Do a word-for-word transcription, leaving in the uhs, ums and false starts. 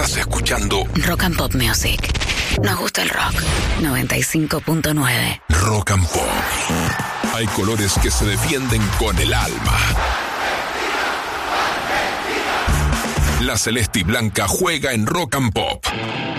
Estás escuchando Rock and Pop Music. Nos gusta el rock. noventa y cinco punto nueve. Rock and Pop. Hay colores que se defienden con el alma. La celeste y blanca juega en Rock and Pop.